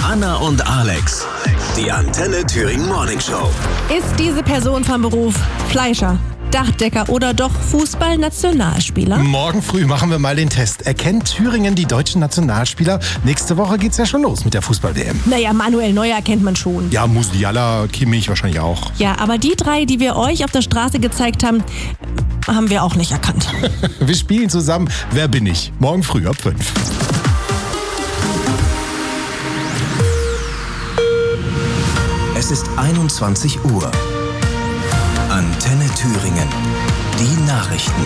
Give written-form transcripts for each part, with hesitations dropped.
Anna und Alex. Die Antenne Thüringen Morning Show. Ist diese Person vom Beruf Fleischer, Dachdecker oder doch Fußballnationalspieler? Morgen früh machen wir mal den Test. Erkennt Thüringen die deutschen Nationalspieler? Nächste Woche geht's ja schon los mit der Fußball-WM. Naja, Manuel Neuer kennt man schon. Ja, Musiala, Kimmich wahrscheinlich auch. Ja, aber die drei, die wir euch auf der Straße gezeigt haben, haben wir auch nicht erkannt. Wir spielen zusammen Wer bin ich? Morgen früh ab 5. Es ist 21 Uhr. Antenne Thüringen. Die Nachrichten.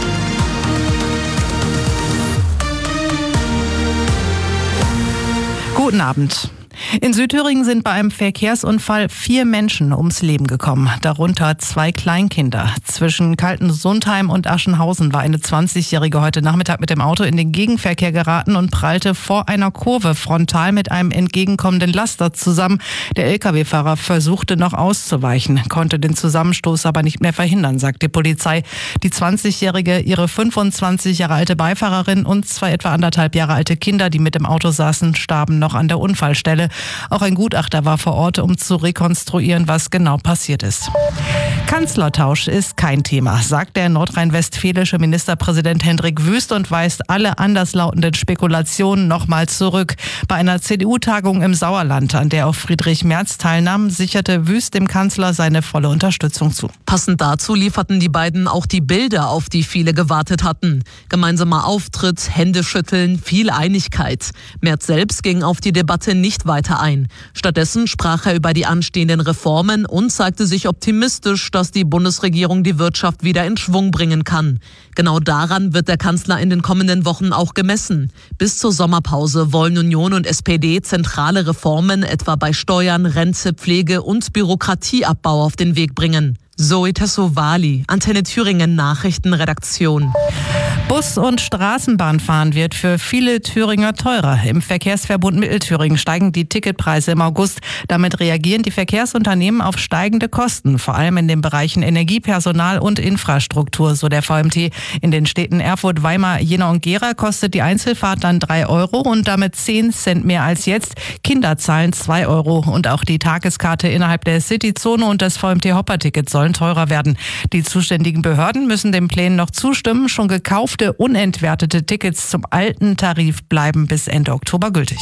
Guten Abend. In Südthüringen sind bei einem Verkehrsunfall 4 Menschen ums Leben gekommen, darunter 2 Kleinkinder. Zwischen Kaltensundheim und Aschenhausen war eine 20-Jährige heute Nachmittag mit dem Auto in den Gegenverkehr geraten und prallte vor einer Kurve frontal mit einem entgegenkommenden Laster zusammen. Der Lkw-Fahrer versuchte noch auszuweichen, konnte den Zusammenstoß aber nicht mehr verhindern, sagt die Polizei. Die 20-Jährige, ihre 25 Jahre alte Beifahrerin und 2 etwa 1,5 Jahre alte Kinder, die mit dem Auto saßen, starben noch an der Unfallstelle. Auch ein Gutachter war vor Ort, um zu rekonstruieren, was genau passiert ist. Kanzlertausch ist kein Thema, sagt der nordrhein-westfälische Ministerpräsident Hendrik Wüst und weist alle anderslautenden Spekulationen nochmal zurück. Bei einer CDU-Tagung im Sauerland, an der auch Friedrich Merz teilnahm, sicherte Wüst dem Kanzler seine volle Unterstützung zu. Passend dazu lieferten die beiden auch die Bilder, auf die viele gewartet hatten. Gemeinsamer Auftritt, Händeschütteln, viel Einigkeit. Merz selbst ging auf die Debatte nicht weiter ein. Stattdessen sprach er über die anstehenden Reformen und zeigte sich optimistisch, dass die Bundesregierung die Wirtschaft wieder in Schwung bringen kann. Genau daran wird der Kanzler in den kommenden Wochen auch gemessen. Bis zur Sommerpause wollen Union und SPD zentrale Reformen etwa bei Steuern, Rente, Pflege und Bürokratieabbau auf den Weg bringen. Zoe Tassovali, Antenne Thüringen Nachrichtenredaktion. Bus- und Straßenbahnfahren wird für viele Thüringer teurer. Im Verkehrsverbund Mittelthüringen steigen die Ticketpreise im August. Damit reagieren die Verkehrsunternehmen auf steigende Kosten, vor allem in den Bereichen Energie, Personal und Infrastruktur, so der VMT. In den Städten Erfurt, Weimar, Jena und Gera kostet die Einzelfahrt dann 3 Euro und damit 10 Cent mehr als jetzt. Kinder zahlen 2 Euro und auch die Tageskarte innerhalb der Cityzone und das VMT-Hopper-Ticket sollen teurer werden. Die zuständigen Behörden müssen den Plänen noch zustimmen. Schon gekaufte, unentwertete Tickets zum alten Tarif bleiben bis Ende Oktober gültig.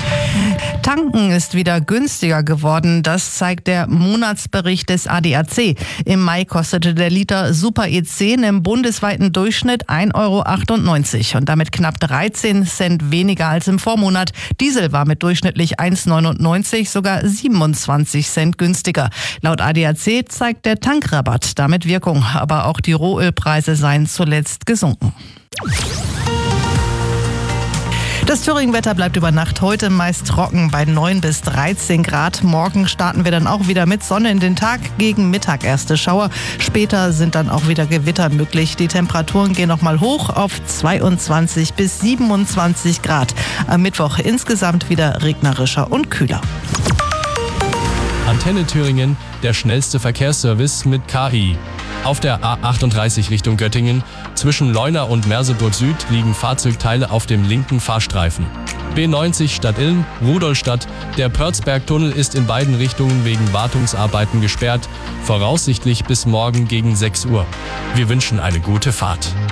Tanken ist wieder günstiger geworden. Das zeigt der Monatsbericht des ADAC. Im Mai kostete der Liter Super E10 im bundesweiten Durchschnitt 1,98 € und damit knapp 13 Cent weniger als im Vormonat. Diesel war mit durchschnittlich 1,99 sogar 27 Cent günstiger. Laut ADAC zeigt der Tankrabatt damit Wirkung, aber auch die Rohölpreise seien zuletzt gesunken. Das Thüringen-Wetter bleibt über Nacht heute meist trocken bei 9 bis 13 Grad. Morgen starten wir dann auch wieder mit Sonne in den Tag, gegen Mittag erste Schauer. Später sind dann auch wieder Gewitter möglich. Die Temperaturen gehen nochmal hoch auf 22 bis 27 Grad. Am Mittwoch insgesamt wieder regnerischer und kühler. Antenne Thüringen, der schnellste Verkehrsservice mit KI. Auf der A38 Richtung Göttingen zwischen Leuna und Merseburg Süd liegen Fahrzeugteile auf dem linken Fahrstreifen. B90 Stadt-Ilm, Rudolstadt. Der Pörzberg-Tunnel ist in beiden Richtungen wegen Wartungsarbeiten gesperrt, voraussichtlich bis morgen gegen 6 Uhr. Wir wünschen eine gute Fahrt.